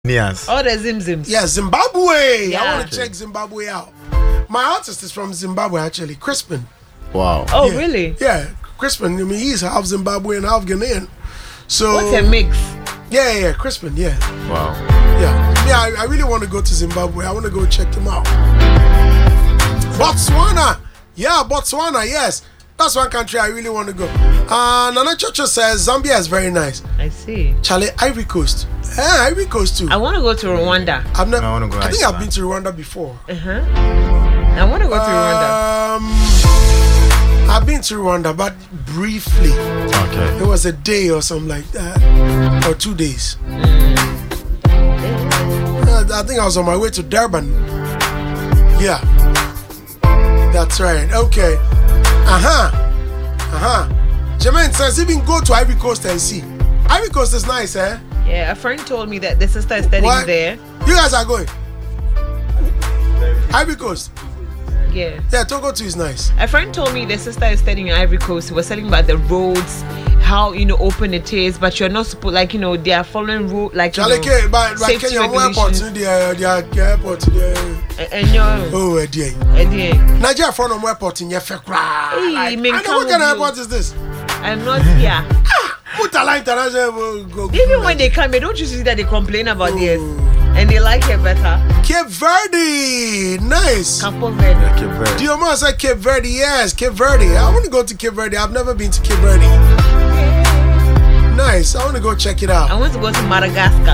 Nias. Oh, the Zimzims. Yeah, Zimbabwe. Yeah. I want to check Zimbabwe out. My artist is from Zimbabwe, actually. Crispin. Wow. Oh, Yeah. really? Yeah, Crispin. I mean, he's half Zimbabwean, half Ghanaian. So What's a mix? Yeah, Crispin. Yeah, Wow. yeah. I really want to go to Zimbabwe. I want to go check them out. Botswana. Yeah, Botswana. Yes, that's one country I really want to go. Nana Chocho says Zambia is very nice. I see. Charlie, Ivory Coast. Yeah, Ivory Coast too. I want to go to Rwanda. I've never. I wanna go I think I've Iceland. been to Rwanda before. I want to go to Rwanda. I've been to Rwanda, but briefly. Okay. It was a day or something like that, or 2 days. I think I was on my way to Durban. Yeah, that's right. Okay. Jermaine says even go to Ivory Coast and see. Ivory Coast is nice, eh? Yeah, a friend told me that the sister is studying What? there. You guys are going. Ivory Coast. Yeah. Yeah, Togo too is nice. A friend told me the sister is studying in Ivory Coast. He was telling about the roads, how open it is, but you're not supposed they are following road like Charlie K, but safety Kenya airport, regulations. the airport, And you're oh, dear. Nigeria front of airport in Yefekra. Hey, I man, know come what kind of on, you. airport is this? I'm not here. Mutala International. Even when they come, don't you see that they complain about this and they like it better? Cape Verde, nice. Capo Verde. Cape Verde. Dioma said Cape Verde, yes, Cape Verde. I want to go to Cape Verde. I've never been to Cape Verde. Nice. I want to go check it I out. want to go to Madagascar.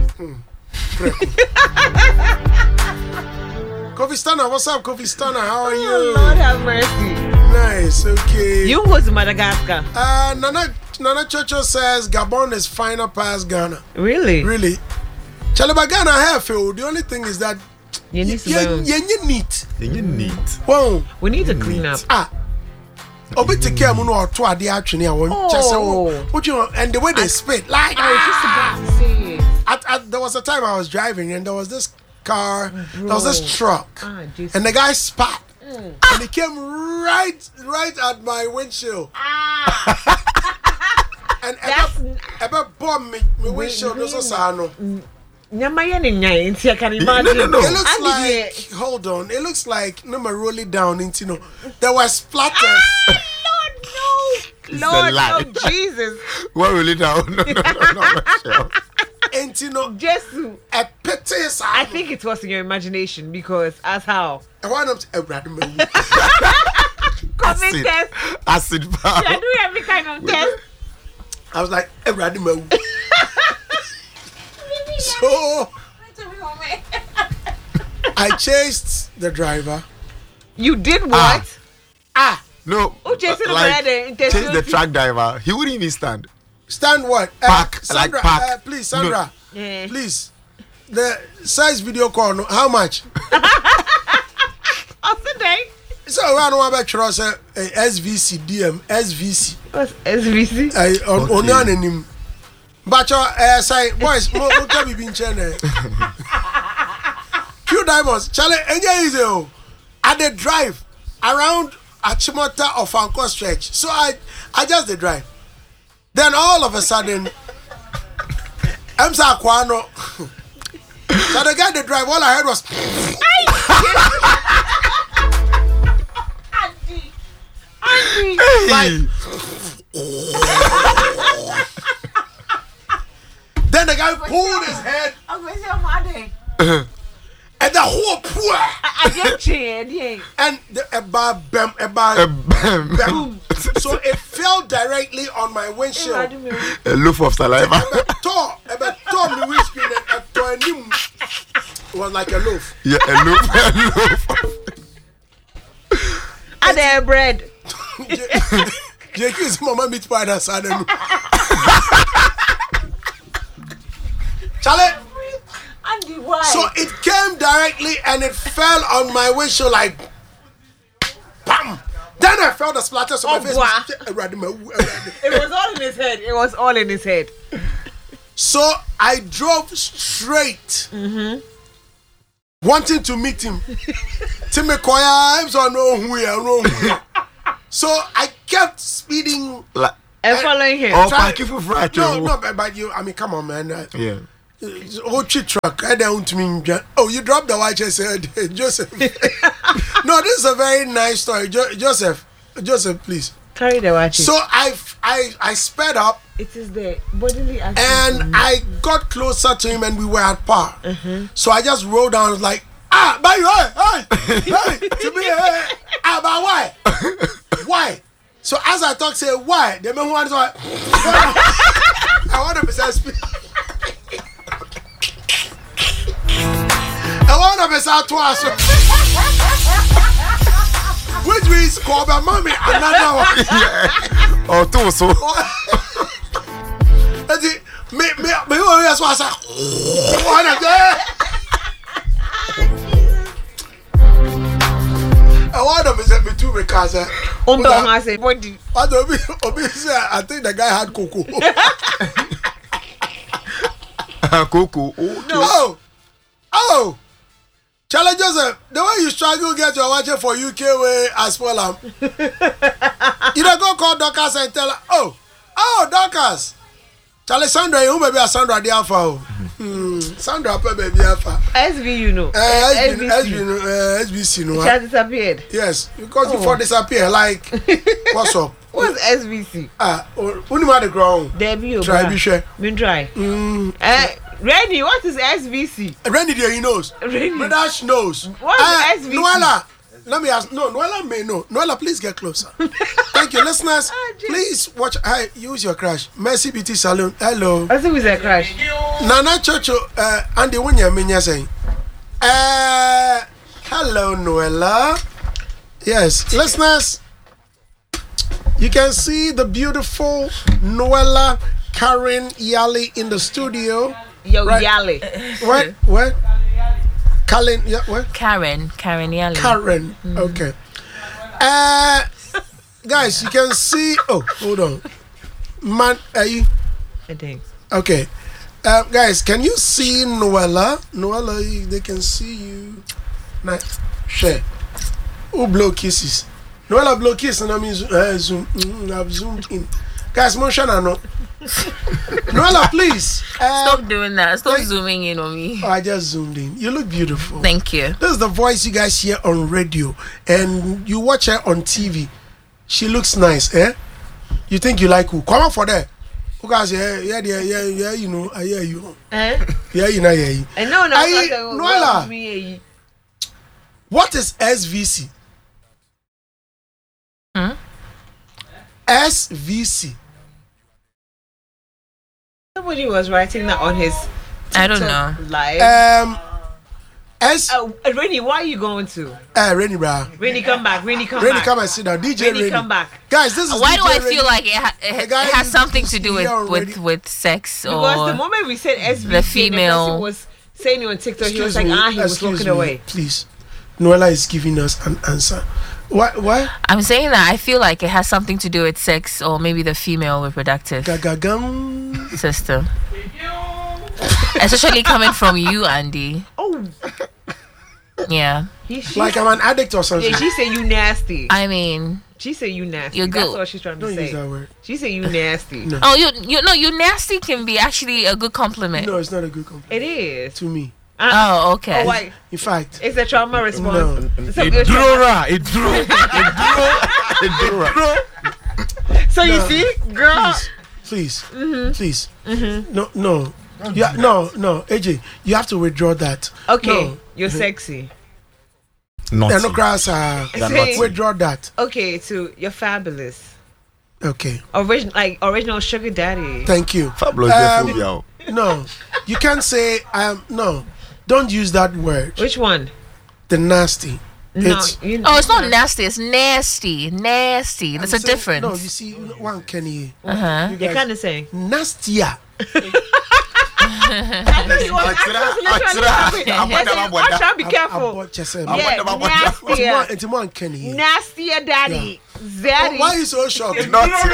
Kofi Stana, what's up, Kofi Stana? How are Oh, you? Lord have mercy. Nice, okay. You go to Madagascar. Nana Chocho says Gabon is final past Ghana. Really? Really? Chalaba Ghana have failed. The only thing is that You need to you neat. You neat. Wow. We need to clean up. Obi take care mu no oto ade atwene a won chese what you and the way they spit like I was just about to say it. there was a time I was driving and there was this car, there was this truck, Jesus. and the guy spat and he came right at my windshield. And ever bomb me windshield no so sano. Nyamaya ni nyai, nti I can imagine. No. It looks like hold on. It looks like no me roll it down into there were splatters. Lord, no. Lord, no, Jesus. What will it down? No, Michelle. And Jesus. a pity I think it was in your imagination because as how? Why not a random COVID test. Acid You power. are doing every kind of test. I was like a random So I chased the driver. You did what? No. Who chased the like, driver? chase the truck driver. He wouldn't even stand. Stand what? Park, Sandra, like park. please, Sandra. Yeah. Please. The size video call, no, how much? Of the day. So I don't want to trust SVC, DM, SVC. What's SVC? On him. But say, boys, what can we be in China? Few diamonds. Charlie, enjoy easy. At the drive around Achimota or Fanco stretch. So I just the drive. Then all of a sudden, Emsa Kwano. So the guy the drive, all I heard was Auntie. then the guy pulled his head and the whole poor and the bam. So it fell directly on my windshield. A loaf of saliva. Tore me windscreen and tore him. It was like a loaf. Yeah, a loaf. And their bread. JQ's mama meat pie that side. Charlie. Andy, why? So it came directly and it fell on my windshield like bam. Then I felt the splatters on my face. Wow. It was all in his head. It was all in his head. So I drove straight, wanting to meet him. Timmy Koya, I'm so no who we are. So I kept speeding. Like, And following him. oh, thank you for fried. No, but you. I mean, come on, man. Yeah. Oh, cheat truck. I don't mean. Oh, you dropped the white said Joseph. No, this is a very nice story. Joseph, please. Carry the watch. So I sped up. It is the bodily action. And I got closer to him and we were at par. So I just rolled down like, but hey, to me, but why? Why? So as I talk, say, why? The man wants to, I want to be speak. I want to be twice. Which means, call my mommy, another one. Oh, two, so. Me always was like, I want to be me too because I say body. I think the guy had cocoa. Coco. Okay. No. Oh. Charlie Joseph, the way you struggle get your watcher for UK way as well. You don't go call Dorcas and tell her, oh, Dorcas. Charlie Sandra, you may be a Sandra the Alpha. Sandra, baby Alpha. SB, you know. SBC, no. She has disappeared. Yes, because before disappear, like, what's up? What's SBC? When you the ground, Debut. try be sure. Been try. Rennie, what is SBC? Rennie there, he knows. Rennie. Bradash knows. What is SBC? Noella, let me ask. No, Noella may know. Noella, please get closer. Thank you, listeners. Please watch. Use your crash. Mercy Beauty Salon. Hello. I think it's a crash. Nana Chocho. Andy, when you mean you're saying. Hello, Noella. Yes, listeners. You can see the beautiful Noella Karen Yali in the studio. Yo, right. Yali. What? Karen, yeah, what? Karen Yali. Karen, okay. Guys, you can see. Oh, hold on. Man, are you? I think. Okay. Guys, can you see Noella? Noella, they can see you. Nice. Share. Who blow kisses? Noella blow kisses and I mean zoom. I've zoomed in. Guys, Monshana, no. Noella, please. Stop doing that. Stop zooming in on me. Oh, I just zoomed in. You look beautiful. Thank you. This is the voice you guys hear on radio, and you watch her on TV. She looks nice, eh? You think you like who? Come on for that. Who guys? Yeah. You know, I hear you. Yeah, you know, yeah. No. Noella, what is SVC? SVC. Somebody was writing that on his I don't know. live. Rennie, why are you going to? Rennie, bra. Rennie, come back. Rennie, come and sit down. DJ Rennie, come back. Guys, this is why DJ do I Rennie. feel like it has something to do with sex Because or the moment we said SVC, the female the person was saying it on TikTok, he was Excuse like, me, he was excuse walking me, away. Please. Noella is giving us an answer. Why? I'm saying that I feel like it has something to do with sex or maybe the female reproductive Gagagam. system. Especially coming from you, Andy. Oh. Yeah. Like I'm an addict or something. Yeah, she said you nasty. I mean, She said you nasty. You're That's good. all she's trying to Don't say. use that word. She said you nasty. No. oh, you nasty can be actually a good compliment. No, it's not a good compliment It is. to me. Oh, okay. Oh, why? In fact, It's a trauma response. No. It's a trauma- So you see, girl. please. No. Yeah, no, AJ, you have to withdraw that. Okay, No. you're sexy. Not. Say- Withdraw that. Okay, so you're fabulous. Okay, Original sugar daddy. thank you. Fabulous. Phobia. No, you can't say no. Don't use that word. Which one? The nasty. No, It's Oh, it's not nasty. It's nasty. Nasty. There's a saying- difference. No, you see, one Kenny. Uh-huh. You You're guys- kind of saying. nastier. I'm trying to be careful. About Chesem. Yeah, nastier. It's more Kenny. Nastier daddy. Zaddy. Why are you so shocked?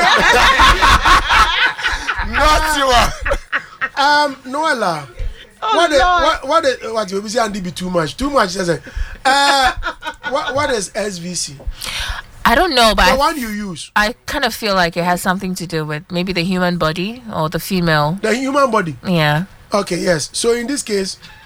Noella. What you be saying? Be too much. Too much. Doesn't. What is SVC? I don't know, but The one you use. I kind of feel like it has something to do with maybe the human body or the female. The human body. Yeah. Okay, yes. So in this case,